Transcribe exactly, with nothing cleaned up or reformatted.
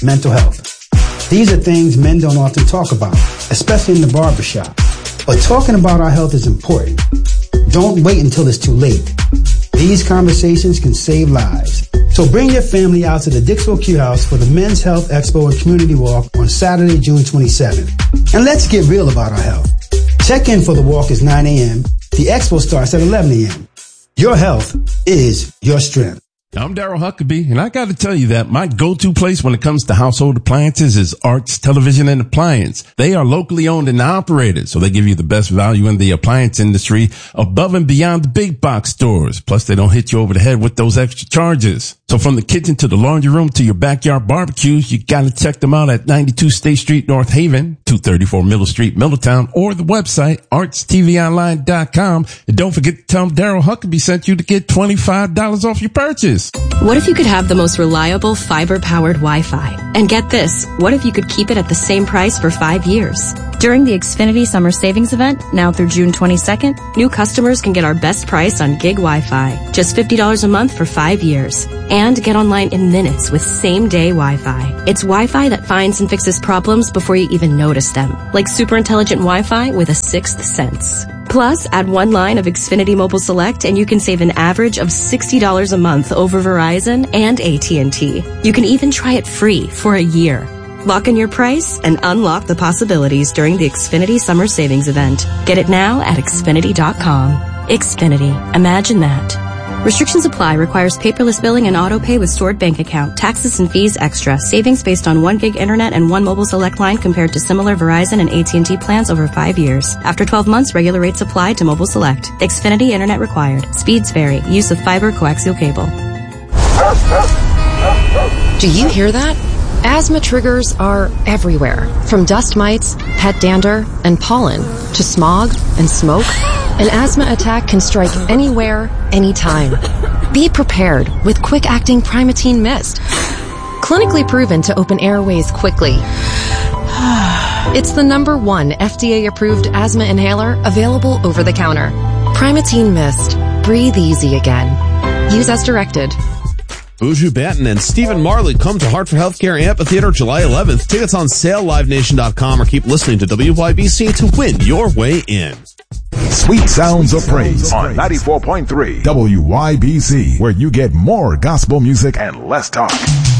mental health. These are things men don't often talk about, especially in the barbershop. But talking about our health is important. Don't wait until it's too late. These conversations can save lives. So bring your family out to the Dixville Q House for the Men's Health Expo and Community Walk on Saturday, June twenty-seventh. And let's get real about our health. Check-in for the walk is nine a.m. The expo starts at eleven a.m. Your health is your strength. I'm Daryl Huckabee, and I got to tell you that my go-to place when it comes to household appliances is Arts Television and Appliance. They are locally owned and operated, so they give you the best value in the appliance industry above and beyond the big box stores. Plus, they don't hit you over the head with those extra charges. So from the kitchen to the laundry room to your backyard barbecues, you got to check them out at ninety-two State Street, North Haven, two thirty-four Middle Street, Middletown, or the website arts t v online dot com. And don't forget to tell them Daryl Huckabee sent you to get twenty-five dollars off your purchase. What if you could have the most reliable fiber-powered Wi-Fi? And get this, what if you could keep it at the same price for five years? During the Xfinity Summer Savings Event, now through June twenty-second, new customers can get our best price on gig Wi-Fi. Just fifty dollars a month for five years. And get online in minutes with same-day Wi-Fi. It's Wi-Fi that finds and fixes problems before you even notice them. Like super intelligent Wi-Fi with a sixth sense. Plus, add one line of Xfinity Mobile Select and you can save an average of sixty dollars a month over Verizon and A T and T. You can even try it free for a year. Lock in your price and unlock the possibilities during the Xfinity Summer Savings Event. Get it now at Xfinity dot com. Xfinity. Imagine that. Restrictions apply. Requires paperless billing and auto pay with stored bank account. Taxes and fees extra. Savings based on one gig internet and one mobile select line compared to similar Verizon and A T and T plans over five years. After twelve months, regular rates apply to mobile select. Xfinity internet required. Speeds vary. Use of fiber coaxial cable. Do you hear that? Asthma triggers are everywhere. From dust mites, pet dander, and pollen, to smog and smoke. An asthma attack can strike anywhere, anytime. Be prepared with quick-acting Primatene Mist. Clinically proven to open airways quickly. It's the number one F D A-approved asthma inhaler available over the counter. Primatene Mist. Breathe easy again. Use as directed. Buju Banton and Stephen Marley come to Hartford Healthcare Amphitheater July eleventh. Tickets on sale, live nation dot com, or keep listening to W Y B C to win your way in. Sweet Sounds of Praise on ninety-four point three W Y B C, where you get more gospel music and less talk.